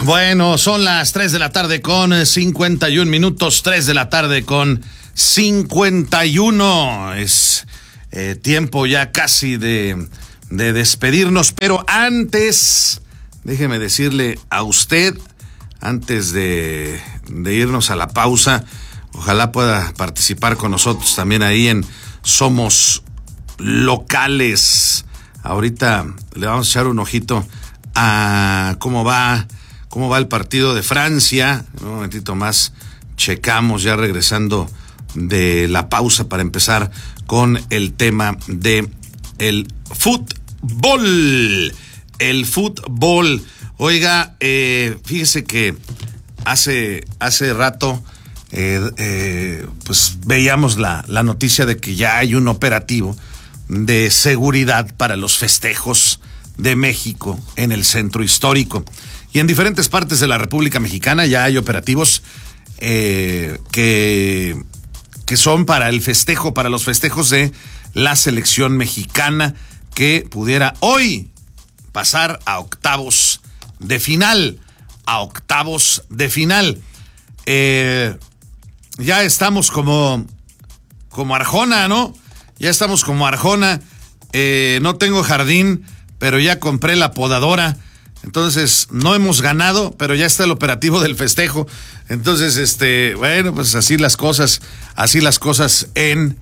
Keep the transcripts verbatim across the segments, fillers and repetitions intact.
Bueno, son las tres de la tarde con cincuenta y un minutos, tres de la tarde con cincuenta y uno. Es eh, tiempo ya casi de, de despedirnos, pero antes, déjeme decirle a usted, antes de, de irnos a la pausa, ojalá pueda participar con nosotros también ahí en Somos Locales. Ahorita le vamos a echar un ojito a cómo va, cómo va el partido de Francia. Un momentito más, checamos ya regresando de la pausa para empezar con el tema de el fútbol. El fútbol. Oiga, eh, fíjese que hace, hace rato eh, eh, pues veíamos la, la noticia de que ya hay un operativo de seguridad para los festejos de México en el centro histórico. Y en diferentes partes de la República Mexicana ya hay operativos eh, que, que son para el festejo, para los festejos de la selección mexicana que pudiera hoy pasar a octavos de final, a octavos de final. Eh, ya estamos como, como Arjona, ¿no? Ya estamos como Arjona. Eh, no tengo jardín, pero ya compré la podadora. Entonces, no hemos ganado, pero ya está el operativo del festejo. Entonces, este, bueno, pues así las cosas, así las cosas en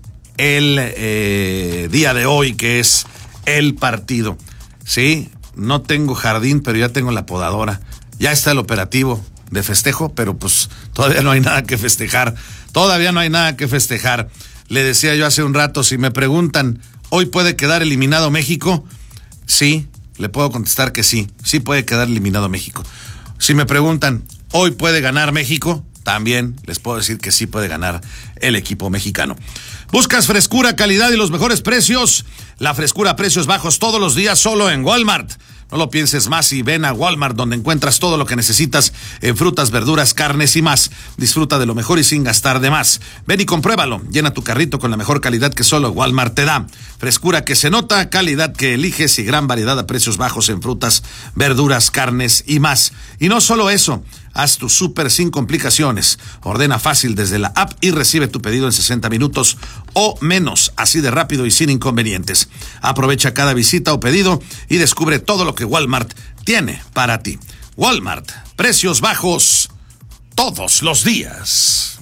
el eh, día de hoy, que es el partido. Sí, no tengo jardín, pero ya tengo la podadora. Ya está el operativo de festejo, pero pues todavía no hay nada que festejar. Todavía no hay nada que festejar. Le decía yo hace un rato, si me preguntan, ¿hoy puede quedar eliminado México? Sí, le puedo contestar que sí, sí puede quedar eliminado México. Si me preguntan, ¿hoy puede ganar México? También les puedo decir que sí puede ganar el equipo mexicano. ¿Buscas frescura, calidad y los mejores precios? La frescura a precios bajos todos los días solo en Walmart. No lo pienses más y ven a Walmart, donde encuentras todo lo que necesitas en frutas, verduras, carnes y más. Disfruta de lo mejor y sin gastar de más. Ven y compruébalo. Llena tu carrito con la mejor calidad que solo Walmart te da. Frescura que se nota, calidad que eliges y gran variedad a precios bajos en frutas, verduras, carnes y más. Y no solo eso, haz tu súper sin complicaciones. Ordena fácil desde la app y recibe tu pedido en sesenta minutos o menos, así de rápido y sin inconvenientes. Aprovecha cada visita o pedido y descubre todo lo que Walmart tiene para ti. Walmart, precios bajos todos los días.